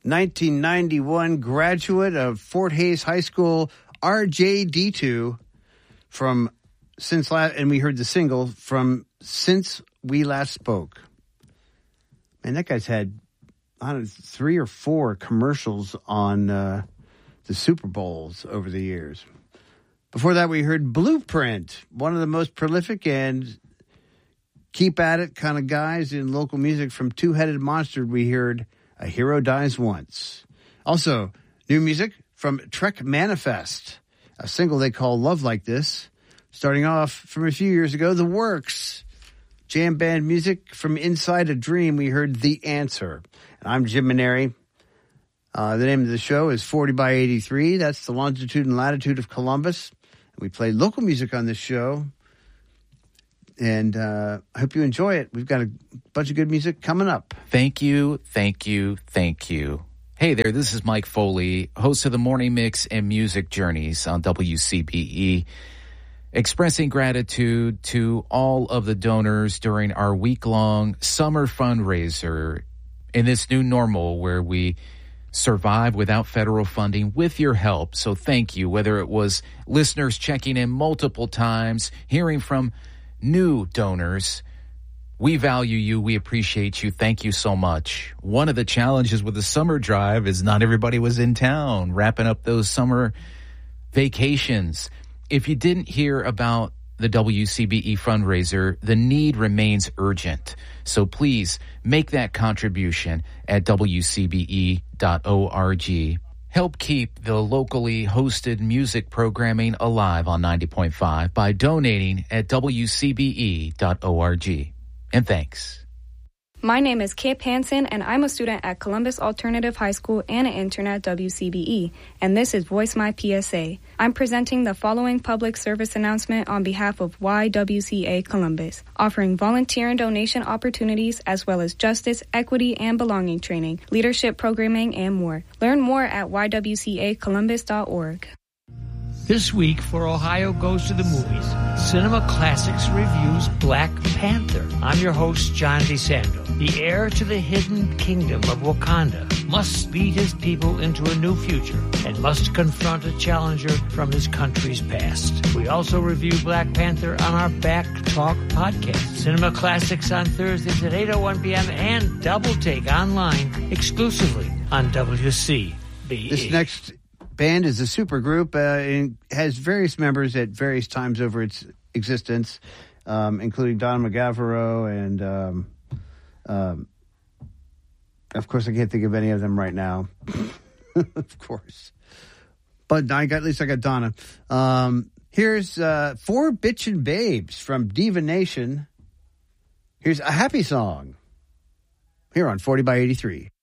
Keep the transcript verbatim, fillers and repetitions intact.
nineteen ninety-one graduate of Fort Hays High School, R J D two, from since last, and we heard the single from Since We Last Spoke. Man, that guy's had I don't know, three or four commercials on uh, the Super Bowls over the years. Before that, we heard Blueprint, one of the most prolific and keep at it kind of guys in local music. From Two Headed Monster, we heard A Hero Dies Once. Also, new music from Trek Manifest, a single they call Love Like This. Starting off from a few years ago, The Works. Jam band music from Inside a Dream, we heard The Answer. And I'm Jim Maneri. Uh, the name of the show is forty by eighty-three. That's the longitude and latitude of Columbus. We play local music on this show. And uh, I hope you enjoy it. We've got a bunch of good music coming up. Thank you, thank you, thank you. Hey there, this is Mike Foley, host of the Morning Mix and Music Journeys on W C B E, expressing gratitude to all of the donors during our week-long summer fundraiser in this new normal where we survive without federal funding with your help. So thank you, whether it was listeners checking in multiple times, hearing from new donors. We value you. We appreciate you. Thank you so much. One of the challenges with the summer drive is not everybody was in town, wrapping up those summer vacations. If you didn't hear about the W C B E fundraiser, the need remains urgent. So please make that contribution at W C B E dot org. Help keep the locally hosted music programming alive on ninety point five by donating at W C B E dot org. And thanks. My name is Kip Hansen, and I'm a student at Columbus Alternative High School and an intern at W C B E, and this is Voice My P S A. I'm presenting the following public service announcement on behalf of Y W C A Columbus, offering volunteer and donation opportunities as well as justice, equity, and belonging training, leadership programming, and more. Learn more at y w c a columbus dot org. This week for Ohio Goes to the Movies, Cinema Classics reviews Black Panther. I'm your host, John DeSando. The heir to the hidden kingdom of Wakanda must lead his people into a new future and must confront a challenger from his country's past. We also review Black Panther on our Back Talk podcast. Cinema Classics on Thursdays at eight oh one p.m. and Double Take online exclusively on W C B E. This next band is a supergroup. Uh, and has various members at various times over its existence, um, including Don McGavero and, um, um, of course, I can't think of any of them right now. Of course. But I got, at least I got Donna. Um, here's uh, Four Bitchin' Babes from Diva Nation. Here's A Happy Song here on forty by eighty-three.